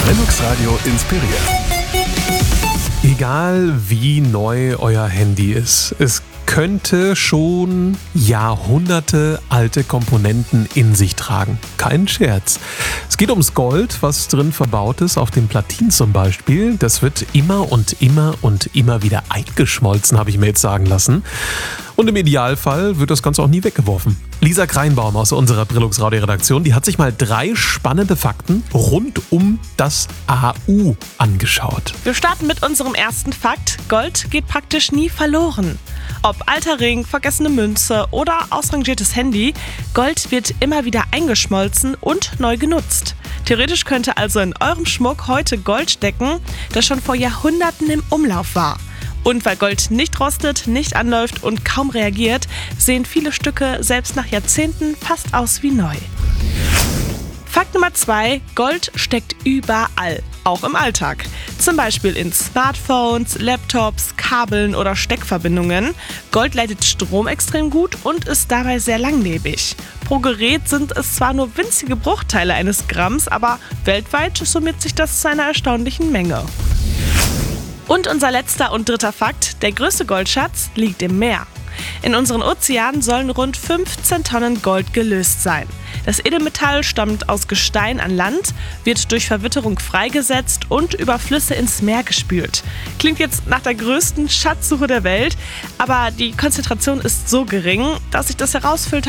Linux Radio inspiriert. Egal wie neu euer Handy ist, es könnte schon Jahrhunderte alte Komponenten in sich tragen. Kein Scherz. Es geht ums Gold, was drin verbaut ist, auf den Platinen zum Beispiel. Das wird immer wieder eingeschmolzen, habe ich mir jetzt sagen lassen. Und im Idealfall wird das Ganze auch nie weggeworfen. Lisa Kreinbaum aus unserer Brillux Radio Redaktion, die hat sich mal 3 spannende Fakten rund um das AU angeschaut. Wir starten mit unserem ersten Fakt. Gold geht praktisch nie verloren. Ob alter Ring, vergessene Münze oder ausrangiertes Handy, Gold wird immer wieder eingeschmolzen und neu genutzt. Theoretisch könnte also in eurem Schmuck heute Gold stecken, das schon vor Jahrhunderten im Umlauf war. Und weil Gold nicht rostet, nicht anläuft und kaum reagiert, sehen viele Stücke selbst nach Jahrzehnten fast aus wie neu. Fakt Nummer 2. Gold steckt überall, auch im Alltag. Zum Beispiel in Smartphones, Laptops, Kabeln oder Steckverbindungen. Gold leitet Strom extrem gut und ist dabei sehr langlebig. Pro Gerät sind es zwar nur winzige Bruchteile eines Gramms, aber weltweit summiert sich das zu einer erstaunlichen Menge. Und unser letzter und dritter Fakt: Der größte Goldschatz liegt im Meer. In unseren Ozeanen sollen rund 15 Tonnen Gold gelöst sein. Das Edelmetall stammt aus Gestein an Land, wird durch Verwitterung freigesetzt und über Flüsse ins Meer gespült. Klingt jetzt nach der größten Schatzsuche der Welt, aber die Konzentration ist so gering, dass sich das herausfiltern